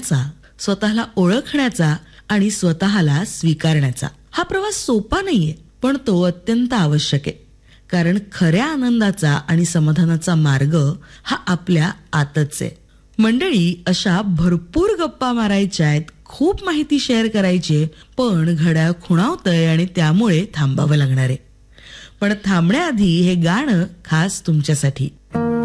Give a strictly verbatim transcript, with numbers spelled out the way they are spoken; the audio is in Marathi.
जगण्याचा, स्वतःला ओळखण्याचा आणि स्वतःला स्वीकारण्याचा. हा प्रवास सोपा नाहीये, पण तो अत्यंत आवश्यक आहे. कारण खऱ्या आनंदाचा आणि समाधानाचा मार्ग हा आपल्या आतच आहे. मंडळी, अशा भरपूर गप्पा मारायच्या आहेत, खूप माहिती शेअर करायची, पण घड्याळ खुणावतंय आणि त्यामुळे थांबावं लागणार आहे. पण थांबण्याआधी हे गाणं खास तुमच्यासाठी.